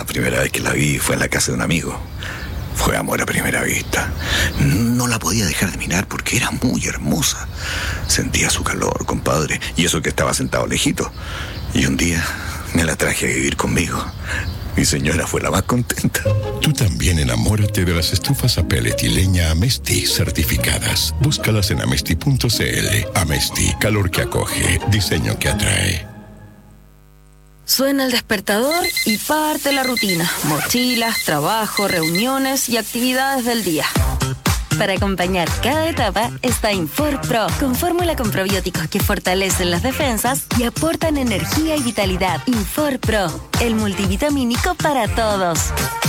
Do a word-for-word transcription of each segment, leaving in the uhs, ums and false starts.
primera vez que la vi fue en la casa de un amigo. Fue amor a primera vista. No la podía dejar de mirar porque era muy hermosa. Sentía su calor, compadre, y eso que estaba sentado lejito. Y un día me la traje a vivir conmigo. Mi señora fue la más contenta. Tú también enamórate de las estufas a pellet y leña Amesti certificadas. Búscalas en amesti punto cl. Amesti, calor que acoge, diseño que atrae. Suena el despertador y parte la rutina. Mochilas, trabajo, reuniones y actividades del día. Para acompañar cada etapa está Infor Pro, con fórmula con probióticos que fortalecen las defensas y aportan energía y vitalidad. Infor Pro, el multivitamínico para todos.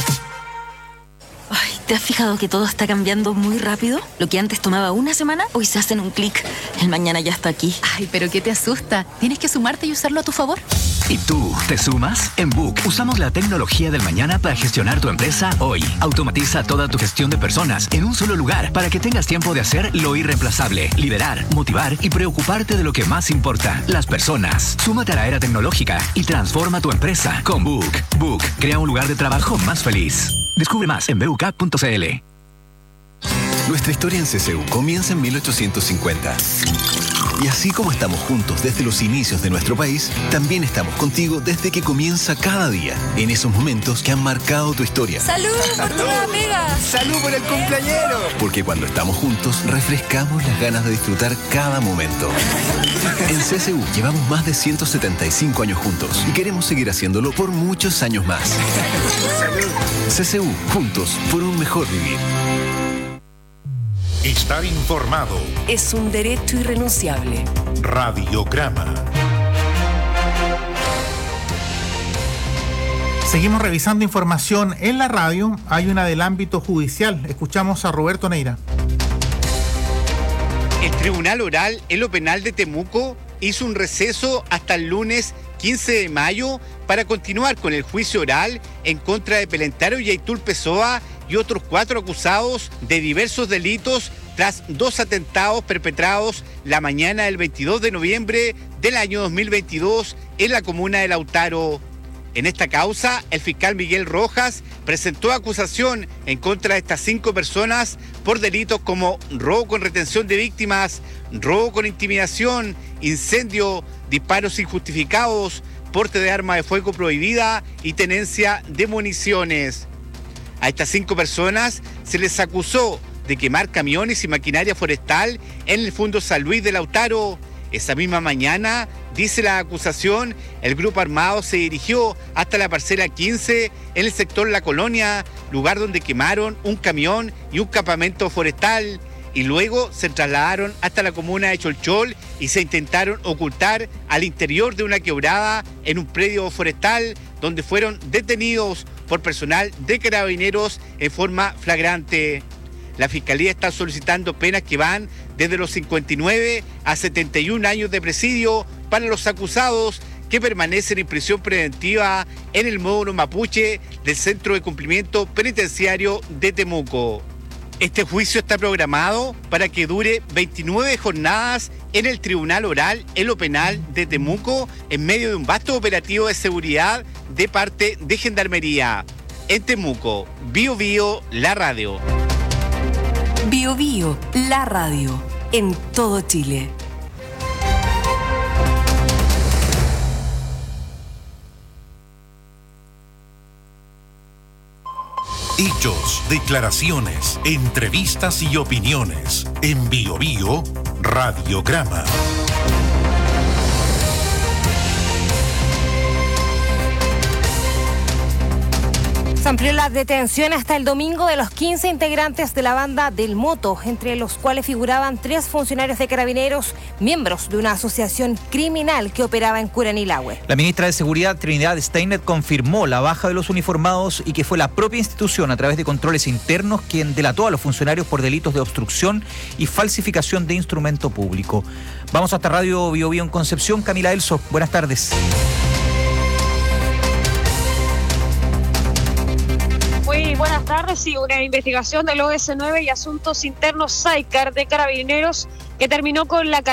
Ay, ¿te has fijado que todo está cambiando muy rápido? Lo que antes tomaba una semana, hoy se hace en un clic. El mañana ya está aquí. Ay, pero ¿qué te asusta? Tienes que sumarte y usarlo a tu favor. ¿Y tú, te sumas? En Book usamos la tecnología del mañana para gestionar tu empresa hoy. Automatiza toda tu gestión de personas en un solo lugar para que tengas tiempo de hacer lo irreemplazable, liderar, motivar y preocuparte de lo que más importa, las personas. Súmate a la era tecnológica y transforma tu empresa con Book. Book crea un lugar de trabajo más feliz. Descubre más en bucap punto cl. Nuestra historia en C C U comienza en mil ochocientos cincuenta. Y así como estamos juntos desde los inicios de nuestro país, también estamos contigo desde que comienza cada día, en esos momentos que han marcado tu historia. ¡Salud por tu nueva pega! ¡Salud por el cumpleañero! Porque cuando estamos juntos, refrescamos las ganas de disfrutar cada momento. En C C U llevamos más de ciento setenta y cinco años juntos y queremos seguir haciéndolo por muchos años más. ¡Salud! C C U, juntos por un mejor vivir. Estar informado es un derecho irrenunciable. Radiograma. Seguimos revisando información en la radio. Hay una del ámbito judicial. Escuchamos a Roberto Neira. El Tribunal Oral en lo Penal de Temuco hizo un receso hasta el lunes quince de mayo para continuar con el juicio oral en contra de Pelentaro Yaitul Pessoa y otros cuatro acusados de diversos delitos tras dos atentados perpetrados la mañana del veintidós de noviembre del año dos mil veintidós en la comuna de Lautaro. En esta causa, el fiscal Miguel Rojas presentó acusación en contra de estas cinco personas por delitos como robo con retención de víctimas, robo con intimidación, incendio, disparos injustificados, porte de arma de fuego prohibida y tenencia de municiones. A estas cinco personas se les acusó de quemar camiones y maquinaria forestal en el Fundo San Luis de Lautaro. Esa misma mañana, dice la acusación, el grupo armado se dirigió hasta la parcela quince en el sector La Colonia, lugar donde quemaron un camión y un campamento forestal, y luego se trasladaron hasta la comuna de Cholchol y se intentaron ocultar al interior de una quebrada en un predio forestal, donde fueron detenidos por personal de Carabineros en forma flagrante. La Fiscalía está solicitando penas que van desde los cincuenta y nueve a setenta y un años de presidio para los acusados que permanecen en prisión preventiva en el módulo mapuche del Centro de Cumplimiento Penitenciario de Temuco. Este juicio está programado para que dure veintinueve jornadas en el Tribunal Oral en lo Penal de Temuco en medio de un vasto operativo de seguridad de parte de Gendarmería. En Temuco, Bio Bio, la radio. Bio Bio, la radio, en todo Chile. Hechos, declaraciones, entrevistas y opiniones. En Bio Bio, Radiograma. Se amplió la detención hasta el domingo de los quince integrantes de la banda del Moto, entre los cuales figuraban tres funcionarios de Carabineros, miembros de una asociación criminal que operaba en Curanilahue. La ministra de Seguridad, Trinidad Steiner, confirmó la baja de los uniformados y que fue la propia institución, a través de controles internos, quien delató a los funcionarios por delitos de obstrucción y falsificación de instrumento público. Vamos hasta Radio Bio Bio en Concepción. Camila Elso, buenas tardes. Muy buenas tardes. Sí, una investigación del O S nueve y Asuntos Internos SAICAR de Carabineros que terminó con la